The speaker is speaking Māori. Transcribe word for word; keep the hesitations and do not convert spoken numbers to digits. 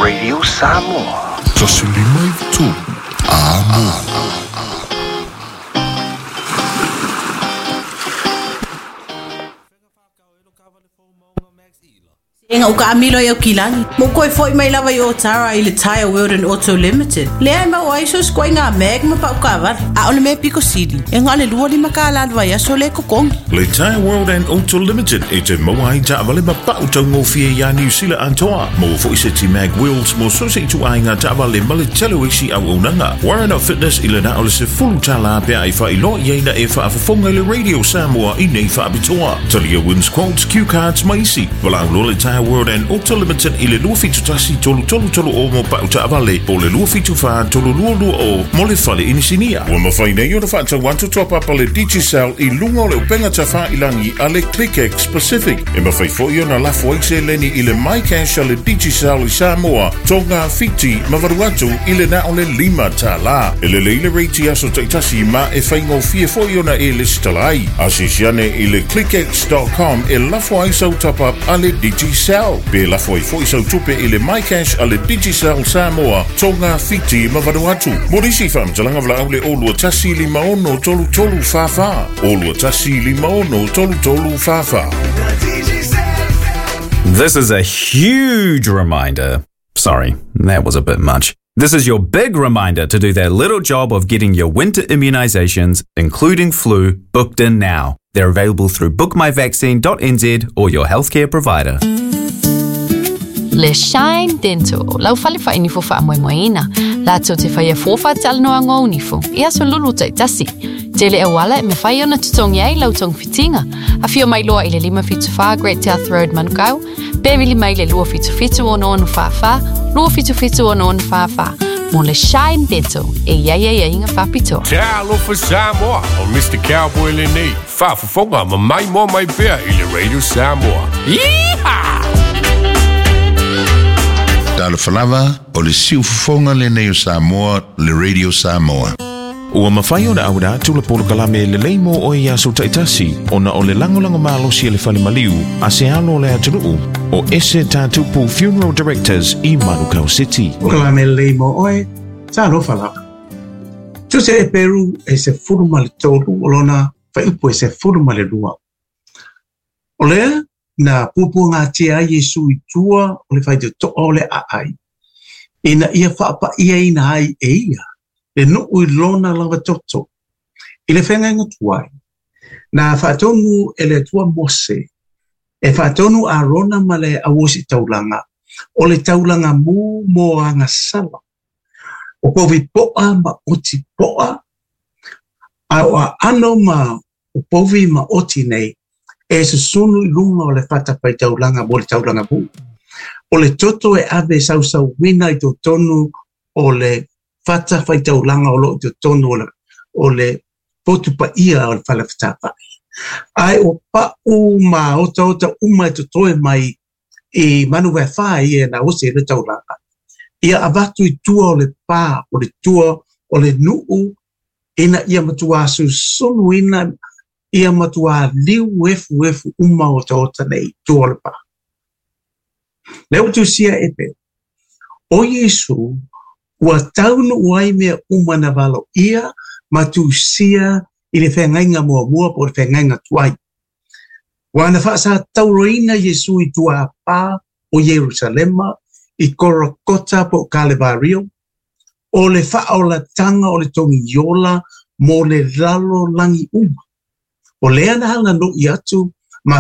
Radio Samoa. Tasilima i tu. Amo. Inga uka amilo yo kilangi. Mo koi foi mai lava yo Tara i le Tire World and Auto Limited. Le ai ma wai so skoi nga meg ma pa uka var. A ole me Pico City. Inga le lua li makala lwa ya so le kokong. Le Tire World and Auto Limited e te moai ta vale ma pa uta ngofie ya New Zealand antoa. Mo fo i se ti mag wheels mo so se tu ai nga ta vale ma le telo isi au unanga. Warren of Fitness i le na ole se fulu tala pe ai fa i lo ye na e fa afafonga le Radio Samoa i nei fa abitoa. Talia wins quotes, cue cards, maisi. Wala ulo le Tire World and Auto Limited i le lua fitu tasi tolu tolu tolu o mo pa uta avale po le lua fitu fa tolu lua lua o mo le fale inisinia. Wa mawhai nei o na whaata want to top up a le Digicel i lunga o le upenga ta wha ilangi a le ClickX Pacific. E mawhai fo i o na lafo exe leni i le MyCash a le Digicel i Samoa tonga fiti mawaruatu i le na o le lima ta la. E le leile reiti aso taitasi ma e whaingo fie fo i o na e le stalai. Asisiane i le clickx dot com e lafo aisau top up a le Digicel. Be la foi foi so tupe i le MyCash a le Digicel Samoa tonga fiti ma vanuatu. Morisi fam talanga vla aule olu tasi li maono tolu tolu fafa. Olu tasi li maono tolu tolu fafa. This is a huge reminder. Sorry, that was a bit much. This is your big reminder to do that little job of getting your winter immunizations, including flu, booked in now. They're available through book my vaccine dot n z or your healthcare provider. Le Shine Dental, lau fale fa inifo fa moe moeina. La to te fai e fofa tal no ango unifo. Ia so lulu tai tasi. Tele e wala e me fai ona tutongi ai lau tong fitinga. A fio mai loa i le lima fitu fa Great South Road Manukau. Pemili mai le lua fitu fitu ono onu fa fa. Lua fitu fitu ono onu fa fa. Mo le Shine Dental. E ia ia ia inga fa pito. Te alo fa Samoa o Mister Cowboy le nei. Fa fa fonga ma mai mo mai bea i le Radio Samoa. Yeehaw! Tala falava o le siufofonga le nei o Samoa, le Radio Samoa. Ua mawhai o na aura tula polo kalame le leimo o ia so taitasi o na o le langolango malo si le fale maliu a se alo le aturuu o ese tatupu Funeral Directors i Manukau City. O kalame le leimo oe, sa alo falava. Tu se e peru e se furu male tolu o lona fai upo e se furu male lua. O lea, na pupu ngā tia Yesu i tua o le whai te to o le a ai. E na ia whaapa ia ina ai e ia, le nuu i lona lava toto. I le whenga inga tuai. Na whaatonu e le tua Mose, e whaatonu a rona ma le awosi taulanga, o le taulanga mu mo anga sala. O povi poa ma oti poa, a o a ano ma o povi ma oti nei, e se sunu i lunga o le whata pai taulanga mo le taulanga bu. O le toto e ave sau sau wina i to tonu o le whata pai taulanga o lo i to tonu o le, o le potu pa ia o le whala whatapa. Ai o pa u ma ota ota uma i to toe mai i manu wea whai e na ose le taulanga. Ia avatu i tua o le pā, o le tua o le nuu, ina ia matua asu sunu ina ia matua liu efu efu uma o ta ota nei tua le pā. Leo tu sia epe, o Yesu, ua taunu uai mea uma na valo ia, ma tu sia i le whengainga mua mua po le whengainga tuai. Wana whaasa tauroina Yesu i tua pā o Jerusalema, i Korokota po Kalevario, o le whaola tanga o le tongi yola, mo le lalo langi uma. O lea na hanga no i atu,